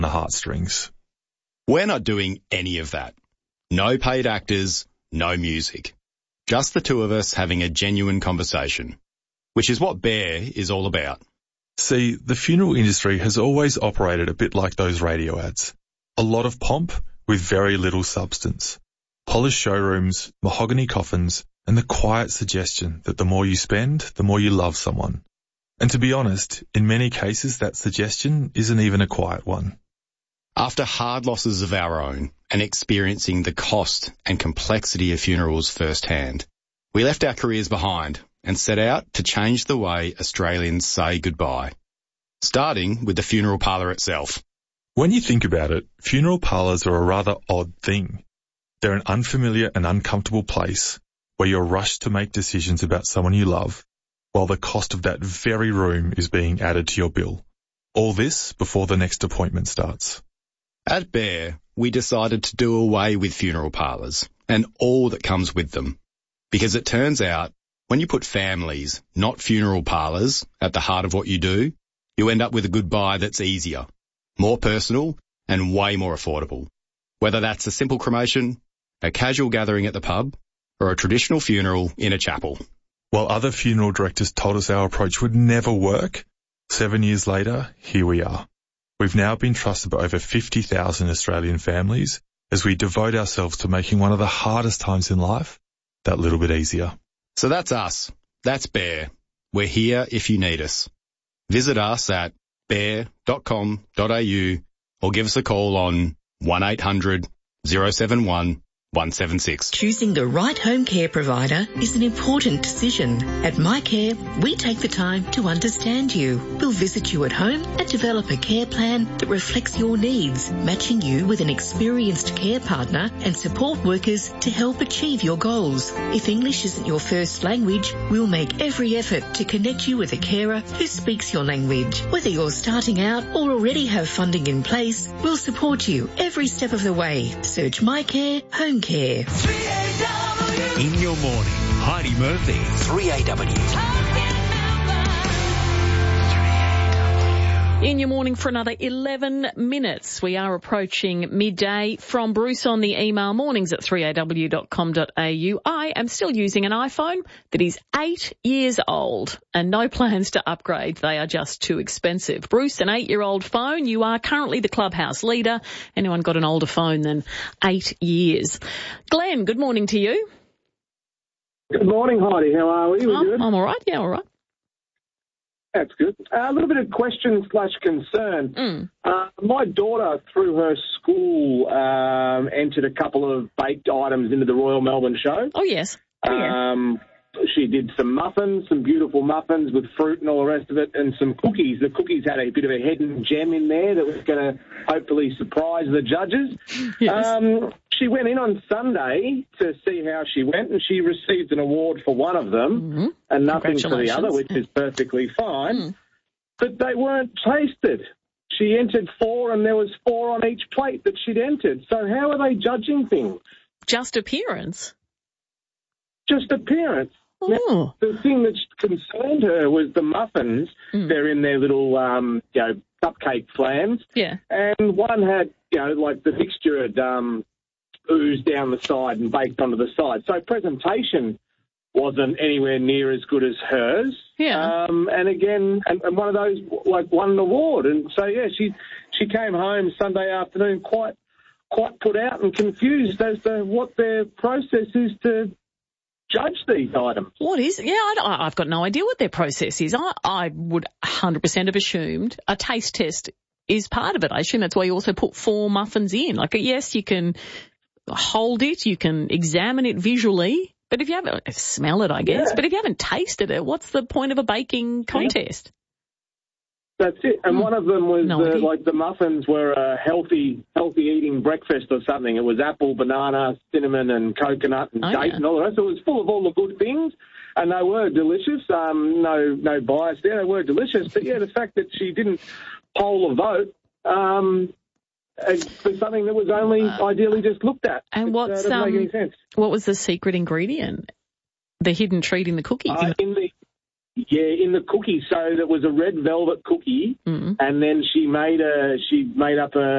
the heartstrings. We're not doing any of that. No paid actors, no music. Just the two of us having a genuine conversation, which is what Bear is all about. See, the funeral industry has always operated a bit like those radio ads. A lot of pomp with very little substance. Polished showrooms, mahogany coffins, and the quiet suggestion that the more you spend, the more you love someone. And to be honest, in many cases that suggestion isn't even a quiet one. After hard losses of our own and experiencing the cost and complexity of funerals firsthand, we left our careers behind and set out to change the way Australians say goodbye, starting with the funeral parlour itself. When you think about it, funeral parlours are a rather odd thing. They're an unfamiliar and uncomfortable place where you're rushed to make decisions about someone you love, while the cost of that very room is being added to your bill. All this before the next appointment starts. At Bear, we decided to do away with funeral parlours and all that comes with them, because it turns out when you put families, not funeral parlours, at the heart of what you do, you end up with a goodbye that's easier, more personal and way more affordable. Whether that's a simple cremation, a casual gathering at the pub, or a traditional funeral in a chapel. While other funeral directors told us our approach would never work, 7 years later, here we are. We've now been trusted by over 50,000 Australian families as we devote ourselves to making one of the hardest times in life that little bit easier. So that's us. That's Bear. We're here if you need us. Visit us at bear.com.au or give us a call on 1800 071 176. Choosing the right home care provider is an important decision. At MyCare, we take the time to understand you. We'll visit you at home and develop a care plan that reflects your needs, matching you with an experienced care partner and support workers to help achieve your goals. If English isn't your first language, we'll make every effort to connect you with a carer who speaks your language. Whether you're starting out or already have funding in place, we'll support you every step of the way. Search MyCare Home Care. 3AW. In your morning, Heidi Murphy, 3AW. In your morning for another 11 minutes. We are approaching midday. From Bruce on the email, mornings@3aw.com.au. I am still using an iPhone that is 8 years old and no plans to upgrade. They are just too expensive. Bruce, an 8-year-old phone. You are currently the clubhouse leader. Anyone got an older phone than 8 years? Glenn, good morning to you. Good morning, Heidi. How are we? We good? I'm all right. Yeah, all right. That's good. A little bit of question/concern. My daughter, through her school, entered a couple of baked items into the Royal Melbourne Show. Oh, yes. She did some muffins, some beautiful muffins with fruit and all the rest of it, and some cookies. The cookies had a bit of a hidden gem in there that was going to hopefully surprise the judges. Yes. She went in on Sunday to see how she went, and she received an award for one of them and nothing for the other, which is perfectly fine. But they weren't tasted. She entered 4, and there was 4 on each plate that she'd entered. So how are they judging things? Just appearance. Just appearance. Oh. Now, the thing that concerned her was the muffins. They're in their little, cupcake flans. Yeah. And one had, like the mixture had oozed down the side and baked onto the side. So presentation wasn't anywhere near as good as hers. Yeah. And again, and one of those, won an award. And so, yeah, she came home Sunday afternoon quite put out and confused as to what their process is to judge these items. What is? Yeah, I've got no idea what their process is. I would 100% have assumed a taste test is part of it. I assume that's why you also put 4 muffins in. Like, yes, you can hold it, you can examine it visually, but if you haven't, smell it, I guess. Yeah. But if you haven't tasted it, what's the point of a baking contest? That's it. And one of them was the muffins were a healthy eating breakfast or something. It was apple, banana, cinnamon and coconut and date and all the rest. So it was full of all the good things, and they were delicious. No bias there. They were delicious. But, yeah, the fact that she didn't poll a vote for something that was only ideally just looked at. And doesn't make any sense. What was the secret ingredient? The hidden treat in the cookies? In the cookie. So there was a red velvet cookie, and then she made up a